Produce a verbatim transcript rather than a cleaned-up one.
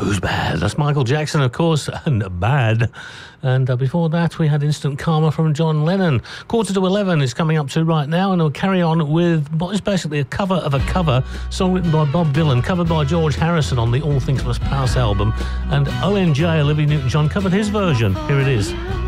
Who's Bad? That's Michael Jackson, of course, and Bad. And uh, before that, we had Instant Karma from John Lennon. Quarter to eleven is coming up to right now, and we'll carry on with what is basically a cover of a cover, song written by Bob Dylan, covered by George Harrison on the All Things Must Pass album, and O M J, Olivia Newton-John, covered his version. Here it is.